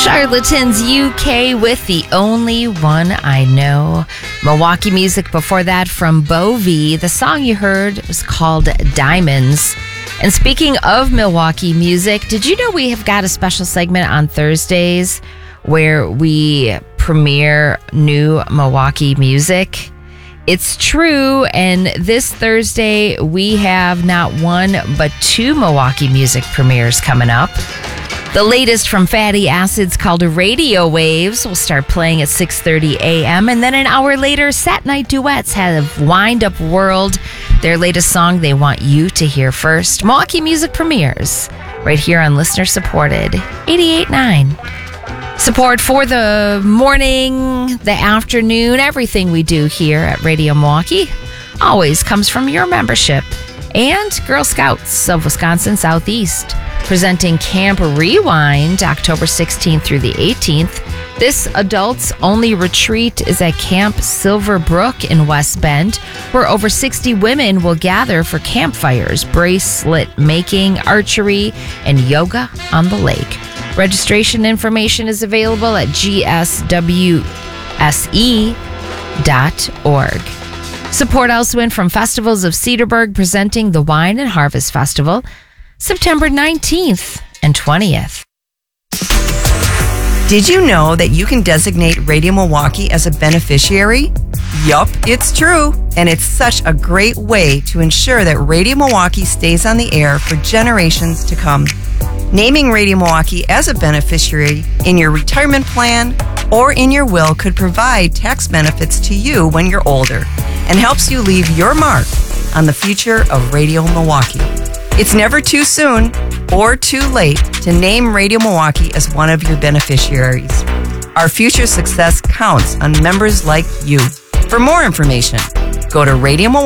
Charlatans UK with The Only One I Know. Milwaukee music before that from Bowie. The song you heard was called Diamonds. And speaking of Milwaukee music, did you know we have got a special segment on Thursdays where we premiere new Milwaukee music? It's true, and this Thursday we have not one but two Milwaukee music premieres coming up. The latest from Fatty Acids, called Radio Waves, will start playing at 6:30 a.m. And then an hour later, Sat Night Duets have Wind Up World, their latest song they want you to hear first. Milwaukee music premieres right here on listener-supported 88.9. Support for the morning, the afternoon, everything we do here at Radio Milwaukee always comes from your membership. And Girl Scouts of Wisconsin Southeast, presenting Camp Rewind October 16th through the 18th. This adults-only retreat is at Camp Silverbrook in West Bend, where over 60 women will gather for campfires, bracelet making, archery, and yoga on the lake. Registration information is available at gswse.org. Support also in from Festivals of Cedarburg, presenting the Wine and Harvest Festival, September 19th and 20th. Did you know that you can designate Radio Milwaukee as a beneficiary? Yup, it's true. And it's such a great way to ensure that Radio Milwaukee stays on the air for generations to come. Naming Radio Milwaukee as a beneficiary in your retirement plan or in your will could provide tax benefits to you when you're older and helps you leave your mark on the future of Radio Milwaukee. It's never too soon or too late to name Radio Milwaukee as one of your beneficiaries. Our future success counts on members like you. For more information, go to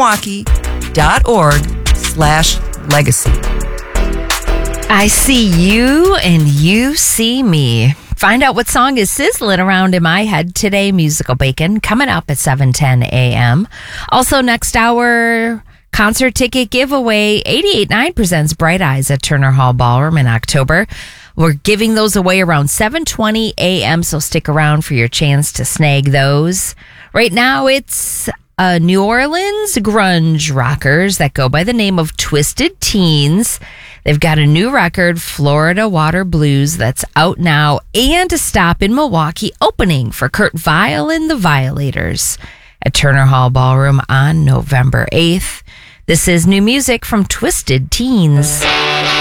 radiomilwaukee.org/legacy. I see you and you see me. Find out what song is sizzling around in my head today. Musical Bacon coming up at 7:10 a.m. Also next hour, concert ticket giveaway. 88.9 presents Bright Eyes at Turner Hall Ballroom in October. We're giving those away around 7:20 a.m., so stick around for your chance to snag those. Right now, it's New Orleans grunge rockers that go by the name of Twisted Teens. They've got a new record, Florida Water Blues, that's out now, and a stop in Milwaukee opening for Kurt Vile and the Violators at Turner Hall Ballroom on November 8th. This is new music from Twisted Teens.